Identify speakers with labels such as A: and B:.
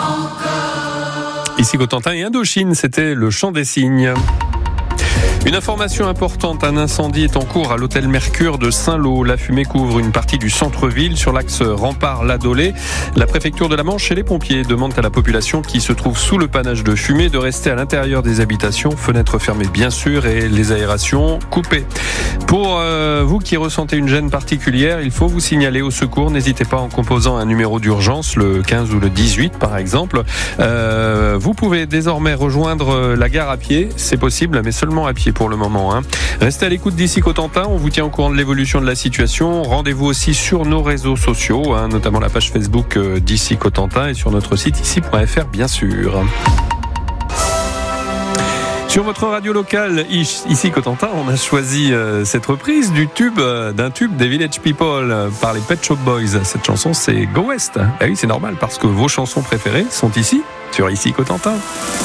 A: Ici Cotentin et Indochine, c'était le chant des cygnes. Une information importante, un incendie est en cours à l'hôtel Mercure de Saint-Lô. La fumée couvre une partie du centre-ville sur l'axe Rempart-Ladolé. La préfecture de la Manche et les pompiers demandent à la population qui se trouve sous le panache de fumée de rester à l'intérieur des habitations, fenêtres fermées bien sûr et les aérations coupées. Pour vous qui ressentez une gêne particulière, il faut vous signaler au secours. N'hésitez pas en composant un numéro d'urgence, le 15 ou le 18 par exemple. Vous pouvez désormais rejoindre la gare à pied, c'est possible, mais seulement à pied pour le moment. Restez à l'écoute d'ici Cotentin, on vous tient au courant de l'évolution de la situation. Rendez-vous aussi sur nos réseaux sociaux, notamment la page Facebook d'ici Cotentin et sur notre site ici.fr bien sûr. Sur votre radio locale, ici Cotentin, on a choisi cette reprise d'un tube des Village People par les Pet Shop Boys. Cette chanson, c'est Go West. Ah oui, c'est normal parce que vos chansons préférées sont ici, sur Ici Cotentin.